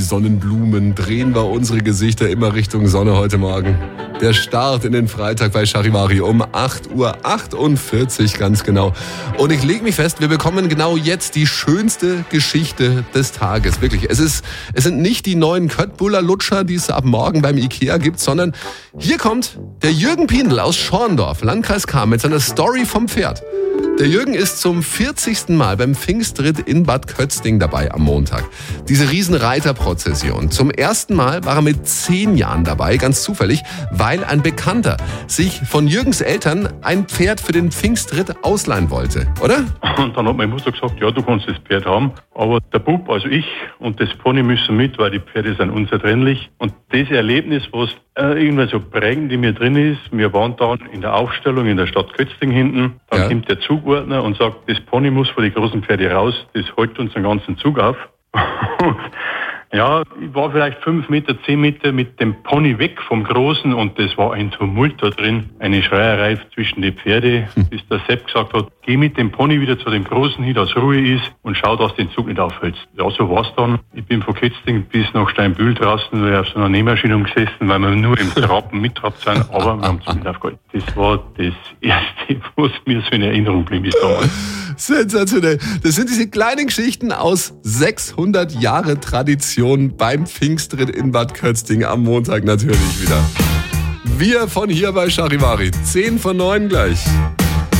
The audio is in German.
Sonnenblumen drehen wir unsere Gesichter immer Richtung Sonne heute Morgen. Der Start in den Freitag bei Charivari um 8:48 Uhr ganz genau. Und ich lege mich fest, wir bekommen genau jetzt die schönste Geschichte des Tages. Wirklich, es sind nicht die neuen Köttbuller Lutscher, die es ab morgen beim Ikea gibt, sondern hier kommt der Jürgen Piendl aus Schorndorf, Landkreis Cham, mit seiner Story vom Pferd. Der Jürgen ist zum 40. Mal beim Pfingstritt in Bad Kötzting dabei am Montag. Diese Riesenreiterprozession. Zum ersten Mal war er mit 10 Jahren dabei, ganz zufällig, weil ein Bekannter sich von Jürgens Eltern ein Pferd für den Pfingstritt ausleihen wollte, oder? Und dann hat meine Mutter gesagt, ja, du kannst das Pferd haben, aber der Bub, also ich und das Pony müssen mit, weil die Pferde sind unzertrennlich. Und das Erlebnis, was irgendwie so prägend in mir drin ist, wir waren dann in der Aufstellung in der Stadt Kötzting hinten, dann kommt der Zugordner und sagt, das Pony muss vor die großen Pferde raus, das hält uns den ganzen Zug auf. Ja, ich war vielleicht 5 Meter, 10 Meter mit dem Pony weg vom Großen und das war ein Tumult da drin, eine Schreierei zwischen die Pferde, bis der Sepp gesagt hat, geh mit dem Pony wieder zu dem Großen hin, dass Ruhe ist und schau, dass du den Zug nicht aufhältst. Ja, so war's dann. Ich bin von Kötzting bis nach Steinbühl draußen, weil ich auf so einer Nähmaschine gesessen, weil wir nur im Trappen mittrabt sind, aber wir haben es nicht aufgehalten. Das war das Erste, was mir so in Erinnerung blieb ist damals. Sensationell. Das sind diese kleinen Geschichten aus 600 Jahre Tradition beim Pfingstritt in Bad Kötzting am Montag natürlich wieder. Wir von hier bei Charivari. 8:50 gleich.